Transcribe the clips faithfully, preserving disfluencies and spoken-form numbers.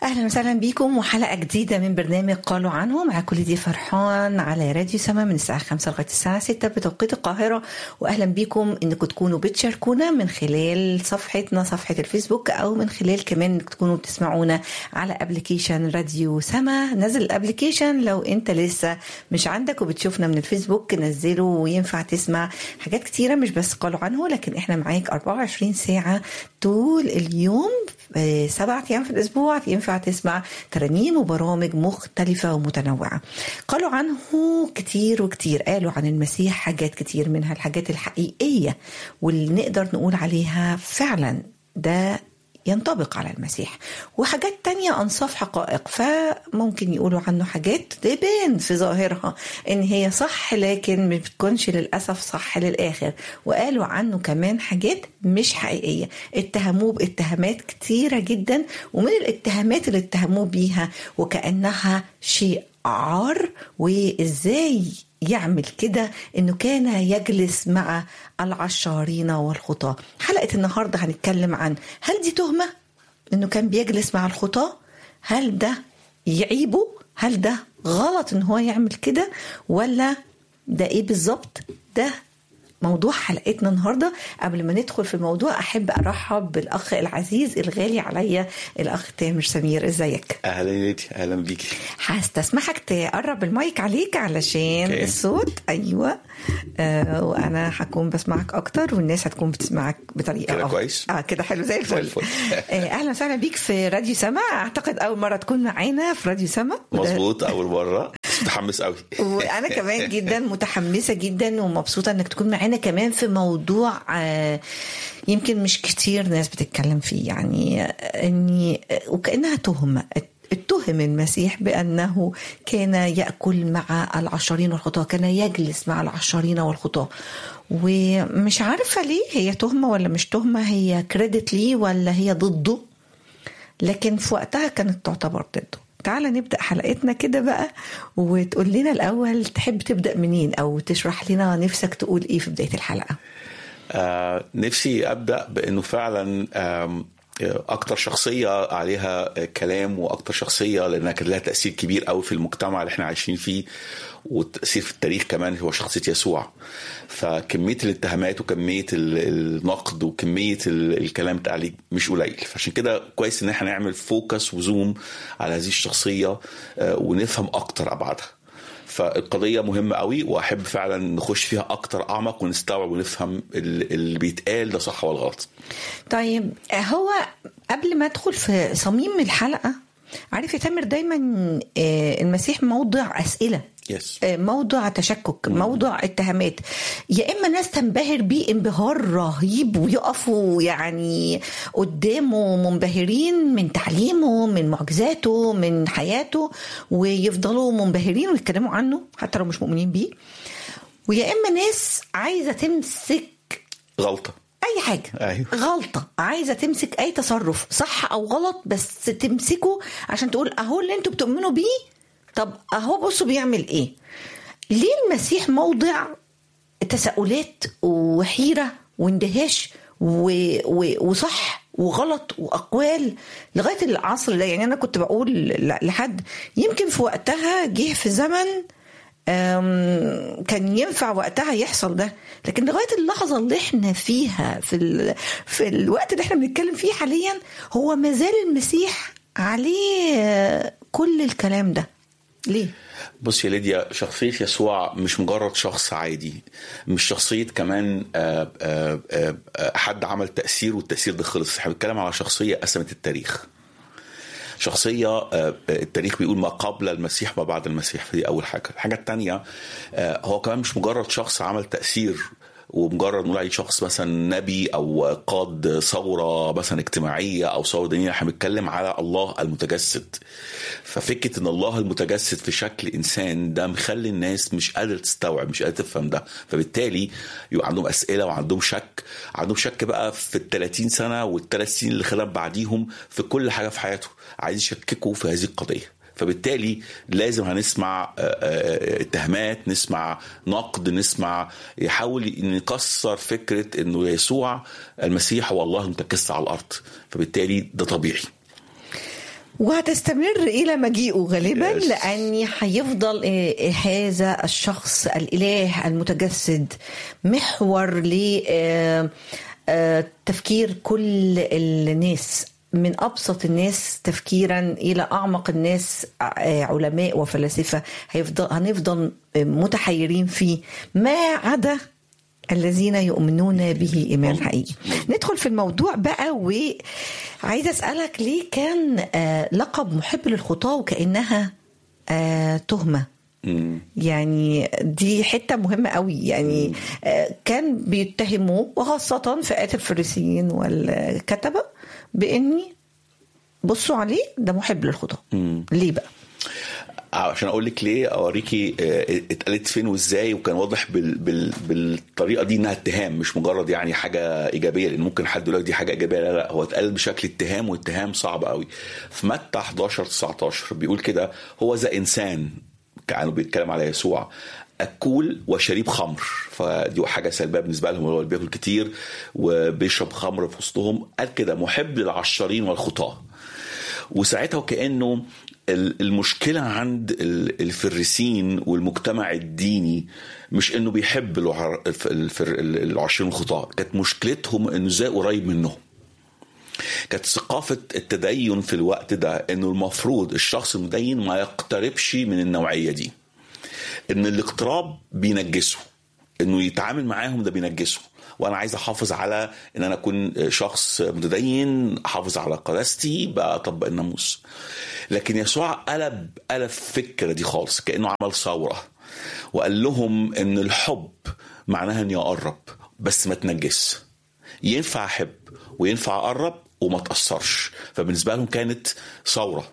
أهلا وسهلا بكم وحلقة جديدة من برنامج قالوا عنه مع كل دي فرحان على راديو سما من الساعة خمسة لغاية الساعة ستة بتوقيت القاهرة. وأهلا بكم إنكم تكونوا بتشاركونا من خلال صفحتنا صفحة الفيسبوك أو من خلال كمان إنكم تكونوا بتسمعونا على أبليكيشن راديو سما. نزل الأبليكيشن لو أنت لسه مش عندك وبتشوفنا من الفيسبوك نزله وينفع تسمع حاجات كتيرة مش بس قالوا عنه، لكن إحنا معاك أربعة وعشرين ساعة طول اليوم سبعة أيام في الأسبوع ينفع تسمع ترانيم وبرامج مختلفة ومتنوعة. قالوا عنه كتير وكتير، قالوا عن المسيح حاجات كتير منها الحاجات الحقيقية واللي نقدر نقول عليها فعلا ده ينطبق على المسيح، وحاجات تانية أنصاف حقائق فممكن يقولوا عنه حاجات تبان في ظاهرها إن هي صح لكن مش بتكونش للأسف صح للآخر. وقالوا عنه كمان حاجات مش حقيقية، اتهموه باتهامات كتيرة جدا، ومن الاتهامات اللي اتهموه بيها وكأنها شيء عار وإزاي يعمل كده إنه كان يجلس مع العشارين والخطاة. حلقة النهاردة هنتكلم عن هل دي تهمة إنه كان بيجلس مع الخطاة؟ هل ده يعيبه؟ هل ده غلط إن هو يعمل كده ولا ده إيه بالظبط؟ ده موضوع حلقتنا النهاردة. قبل ما ندخل في الموضوع أحب أرحب بالأخ العزيز الغالي عليا الأخ تامر سمير. إزيك؟ أهلا ليدي، أهلا بيكي. هستسمحك تقرب المايك عليك علشان okay. الصوت أيوة آه وأنا هكون بسمعك أكتر والناس هتكون بتسمعك بطريقة كده كويس. آه كده حلو زي الفل. آه أهلا وسهلا بيك في راديو سما. أعتقد أول مرة تكون معانا في راديو سما. مظبوط، أول مرة، متحمس قوي. وأنا كمان جدا متحمسة جدا ومبسوطة إنك تكون معانا كمان في موضوع آه يمكن مش كتير ناس بتتكلم فيه، يعني إني وكأنها تهمة. اتهم المسيح بأنه كان يأكل مع العشارين والخطاة، كان يجلس مع العشارين والخطاة، ومش عارفة ليه هي تهمة ولا مش تهمة، هي كريدت ليه ولا هي ضده، لكن في وقتها كانت تعتبر ضده. تعالى نبدأ حلقتنا كده بقى وتقول لنا الأول تحب تبدأ منين أو تشرح لنا نفسك تقول إيه في بداية الحلقة. آه نفسي أبدأ بأنه فعلا آه اكتر شخصية عليها كلام واكتر شخصية لانها كان لها تأثير كبير قوي في المجتمع اللي احنا عايشين فيه وتأثير في التاريخ كمان هو شخصية يسوع. فكمية الاتهامات وكمية النقد وكمية الكلام عليه مش قليل، فعشان كده كويس ان احنا نعمل فوكس وزوم على هذه الشخصية ونفهم اكتر ابعادها. فالقضية مهمة قوي واحب فعلا نخش فيها اكتر اعمق ونستوعب ونفهم اللي بيتقال ده صح ولا غلط. طيب هو قبل ما ادخل في صميم الحلقة، عارف يا تامر دايما المسيح موضع أسئلة، yes. موضع تشكك، موضع اتهامات، يا إما ناس تنبهر بيه انبهار رهيب ويقفوا يعني قدامه منبهرين من تعليمه من معجزاته من حياته ويفضلوا منبهرين ويتكلموا عنه حتى لو مش مؤمنين بيه، ويا إما ناس عايزة تمسك غلطة أي حاجة. أيوه. غلطة عايزة تمسك أي تصرف صح أو غلط بس تمسكه عشان تقول أهو اللي أنتوا بتؤمنوا بيه، طب أهو بصوا بيعمل إيه. ليه المسيح موضع تساؤلات وحيرة واندهاش وصح وغلط وأقوال لغاية العصر ده؟ يعني أنا كنت بقول لحد يمكن في وقتها جه في زمن كان ينفع وقتها يحصل ده، لكن لغاية اللحظة اللي احنا فيها في, ال... في الوقت اللي احنا بنتكلم فيه حاليا هو مازال المسيح عليه كل الكلام ده. ليه؟ بص يا ليديا، شخصية يسوع مش مجرد شخص عادي، مش شخصية كمان آآ آآ حد عمل تأثير والتأثير ده خلص. احنا بنتكلم على شخصية قسمت التاريخ، شخصية التاريخ بيقول ما قبل المسيح ما بعد المسيح. فدي أول حاجة. الحاجة التانية هو كمان مش مجرد شخص عمل تأثير ومجرد نقول عليه شخص مثلا نبي أو قاد ثورة مثلا اجتماعية أو ثورة دينية. احنا بنتكلم على الله المتجسد. ففكرة ان الله المتجسد في شكل إنسان ده مخلي الناس مش قادرة تستوعب، مش قادرة تفهم ده، فبالتالي يبقى عندهم أسئلة وعندهم شك، عندهم شك بقى في الثلاثين سنة والثلاث سنين اللي خلال بعديهم في كل حاجة في حياته، عايز يشككوا في هذه القضية. فبالتالي لازم هنسمع اتهامات، نسمع نقد، نسمع يحاول نكسر فكرة انه يسوع المسيح هو الله المتجسد على الارض. فبالتالي ده طبيعي. وهتستمر إلى مجيئه غالبا، Yes. لأني هيفضل هذا الشخص الإله المتجسد محور لتفكير كل الناس، من أبسط الناس تفكيرا إلى أعمق الناس علماء وفلاسفة. هيفضل هنفضل متحيرين فيه ما عدا الذين يؤمنون به إيمان حقيقي. ندخل في الموضوع بقى، وعايزة أسألك ليه كان لقب محب للخطاة وكأنها تهمة؟ يعني دي حتة مهمة قوي. يعني كان بيتهموه وخاصة فئات الفريسيين والكتبة بإني بصوا عليه ده محب للخطاة. ليه بقى؟ عشان اقول لك ليه، اوريكي اتقالت فين وازاي، وكان واضح بال بال بالطريقه دي انها اتهام مش مجرد يعني حاجه ايجابيه، لان ممكن حد يقول لك دي حاجه ايجابيه. لا لا، هو اتقال بشكل اتهام، واتهام صعب قوي. في متى احداشر تسعتاشر بيقول كده: هو ذا انسان، كانوا بيتكلم على يسوع، اكل وشريب خمر. فدي حاجه سلبيه بالنسبه لهم، هو بياكل كتير وبيشرب خمر في وسطهم. قال كده: محب للعشارين والخطاه. وساعتها كأنه المشكلة عند الفريسين والمجتمع الديني مش انه بيحب العشرين الخطاة، كانت مشكلتهم انه زي قريب منهم. كانت ثقافة التدين في الوقت ده انه المفروض الشخص المدين ما يقتربش من النوعية دي، ان الاقتراب بينجسه، انه يتعامل معاهم ده بينجسه. وانا عايز احافظ على ان انا اكون شخص متدين، احافظ على قداستي، بطبق الناموس. لكن يسوع قلب قلب فكرة دي خالص، كأنه عمل ثورة، وقال لهم ان الحب معناها اني اقرب بس ما تنجس. ينفع احب وينفع اقرب وما تأثرش. فبالنسبة لهم كانت ثورة.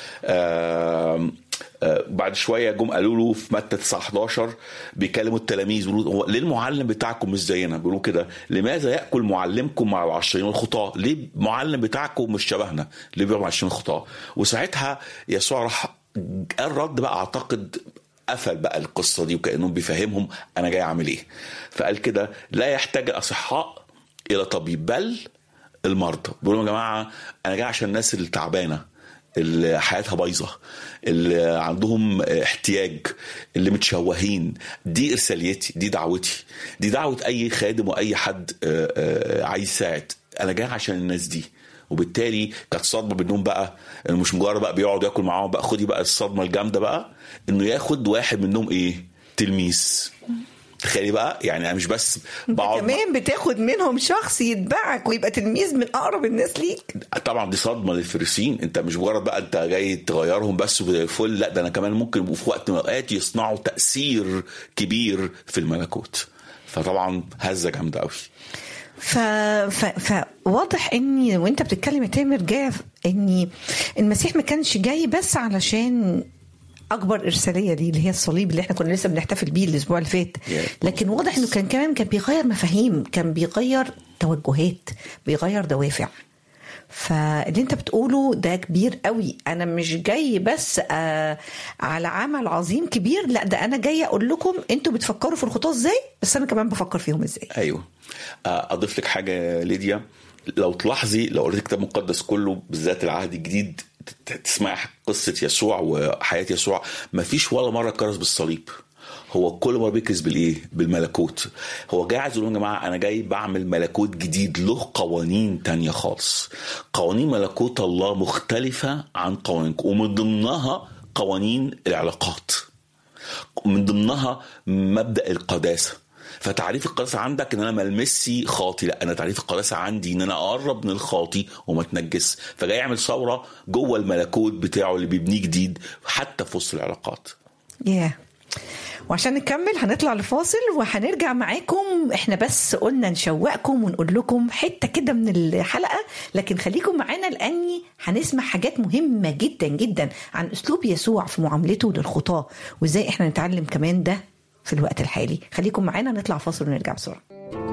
آه آه بعد شوية جم قالوا له في متى تسعة احداشر بيكلموا التلاميذ، بيقولوا: ليه المعلم بتاعكم مش زينا؟ بيقولوا كده: لماذا يأكل معلمكم مع العشرين والخطاة؟ ليه معلم بتاعكم مش شبهنا؟ ليه بيعمل عشرين الخطاة؟ وساعتها يسوع راح قال رد بقى، اعتقد قفل بقى القصة دي، وكأنهم بيفهمهم أنا جاي أعمل إيه. فقال كده: لا يحتاج الأصحاء إلى طبيب بل المرضى. بيقولوا: يا جماعة أنا جاي عشان الناس اللي تعبانة، اللي حياتها بايظة، اللي عندهم احتياج، اللي متشوهين. دي إرساليتي، دي دعوتي، دي دعوة أي خادم وأي حد عايز يساعد. أنا جاي عشان الناس دي. وبالتالي كانت صدمة بأنهم بقى إنه مش مجرد بقى بيقعد يأكل معاهم، بقى خدي بقى الصدمة الجامدة بقى إنه ياخد واحد منهم إيه؟ تلميذ. تخيلي بقى، يعني أنا مش بس بقعد كمان بتاخد منهم شخص يتبعك ويبقى تلميذ من أقرب الناس ليك. طبعا دي صدمة للفريسين. انت مش مجرد بقى انت جاي تغيرهم بس وفل، لا ده انا كمان ممكن في وقت من الأوقات يصنعوا تأثير كبير في الملكوت. فطبعا هزة جامدة قوي. ف... ف... فواضح اني وانت بتتكلم يا تامر جاي اني المسيح ما كانش جاي بس علشان اكبر ارساليه دي اللي هي الصليب اللي احنا كنا لسه بنحتفل بيه الاسبوع اللي فات، لكن واضح انه كان كمان كان بيغير مفاهيم، كان بيغير توجهات، بيغير دوافع. فاللي انت بتقوله ده كبير قوي. انا مش جاي بس آه على عمل عظيم كبير، لا ده انا جاي اقول لكم انتوا بتفكروا في الخطوة ازاي، بس انا كمان بفكر فيهم ازاي. ايوه. اضيف لك حاجه ليديا، لو تلاحظي لو قريت الكتاب المقدس كله بالذات العهد الجديد تسمع قصه يسوع وحياه يسوع، ما فيش ولا مره كرز بالصليب. هو كل ما بيكرز بالايه؟ بالملكوت. هو جاي عايز يقول يا جماعه انا جاي بعمل ملكوت جديد له قوانين تانية خالص. قوانين ملكوت الله مختلفه عن قوانينكم، ومن ضمنها قوانين العلاقات، من ضمنها مبدأ القداسه. فتعريف القداسه عندك ان انا ملمسي خاطي، لا انا تعريف القداسه عندي ان انا اقرب من الخاطي وما اتنجس. فجاي يعمل ثوره جوه الملكوت بتاعه اللي بيبنيه جديد حتى في وسط العلاقات. yeah. وعشان نكمل هنطلع لفاصل وهنرجع معاكم. احنا بس قلنا نشوقكم ونقول لكم حتة كده من الحلقة، لكن خليكم معانا لأني هنسمع حاجات مهمة جدا جدا عن أسلوب يسوع في معاملته للخطاة، وإزاي احنا نتعلم كمان ده في الوقت الحالي. خليكم معانا، نطلع فاصل ونرجع بسرعة.